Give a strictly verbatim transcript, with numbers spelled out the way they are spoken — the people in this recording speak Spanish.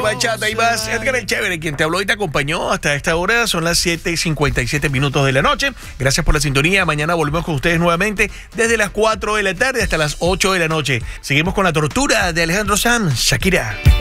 Bachata y más. Edgar el Chévere, quien te habló y te acompañó hasta esta hora. Son las siete y cincuenta y siete minutos de la noche. Gracias por la sintonía. Mañana volvemos con ustedes nuevamente desde las cuatro de la tarde hasta las ocho de la noche. Seguimos con la tortura de Alejandro Sanz, Shakira.